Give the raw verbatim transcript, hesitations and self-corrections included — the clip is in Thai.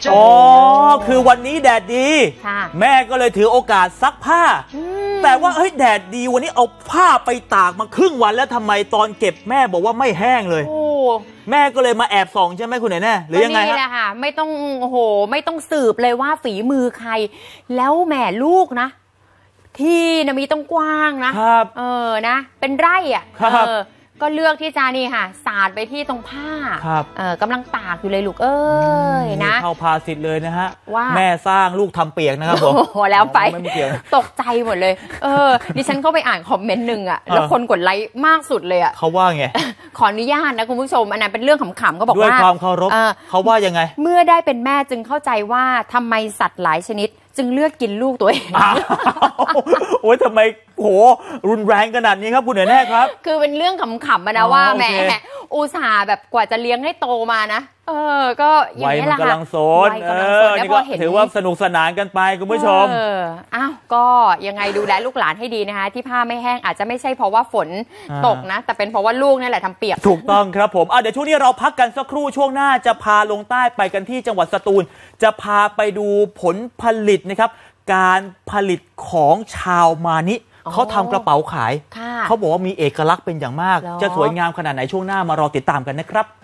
อ๋อคือวันนี้แดดดีแม่ก็เลยถือโอกาสซักผ้าแต่ว่าเฮ้ยแดดดีวันนี้เอาผ้าไปตากมาครึ่งวันแล้วทำไมตอนเก็บแม่บอกว่าไม่แห้งเลยแม่ก็เลยมาแอบส่องใช่ไหมคุณไหนแน่หรือยังไงฮะนี่แหละค่ะไม่ต้องโอ้โหไม่ต้องสืบเลยว่าฝีมือใครแล้วแม่ลูกนะที่นะมีต้องกว้างนะครับเออนะเป็นไร่อ่ะเออก็เลือกที่จะนี่ค่ะสาดไปที่ตรงผ้าเออกำลังตากอยู่เลยลูกเอ้ยนะเข้าพาสิทธิ์เลยนะฮะว่าแม่สร้างลูกทำเปียกนะครับผมโอ้แล้วไปตกใจหมดเลยเออดิฉันเข้าไปอ่านคอมเมนต์หนึ่งอ่ะแล้วคนกดไลค์มากสุดเลยอ่ะเขาว่าไงขออนุญาตนะคุณผู้ชมอันนั้นเป็นเรื่องขำๆเขาบอกว่าด้วยความเคารพเขาว่ายังไงเมื่อได้เป็นแม่จึงเข้าใจว่าทำไมสัตว์หลายชนิดจึงเลือกกินลูกตัวเองโอ้ยทำไมโหรุนแรงขนาดนี้ครับคุณเหนือแน่ครับคือเป็นเรื่องขำๆนะว่าแหมอุตส่าห์แบบกว่าจะเลี้ยงให้โตมานะเออก็อย่างนี้แหละค่ะวัยมันกำลังโซนเออนี่ก็ถือว่าสนุกสนานกันไปคุณผู้ชมเอออ้าวก็ยังไงดูแลลูกหลานให้ดีนะคะที่ผ้าไม่แห้งอาจจะไม่ใช่เพราะว่าฝนตกนะแต่เป็นเพราะว่าลูกนี่แหละทำเปียกถูกต้องครับผมอ่ะเดี๋ยวช่วงนี้เราพักกันสักครู่ช่วงหน้าจะพาลงใต้ไปกันที่จังหวัดสตูลจะพาไปดูผลผลิตนะครับการผลิตของชาวมานิเขาทำกระเป๋าขายเขาบอกว่ามีเอกลักษณ์เป็นอย่างมากจะสวยงามขนาดไหนช่วงหน้ามารอติดตามกันนะครับ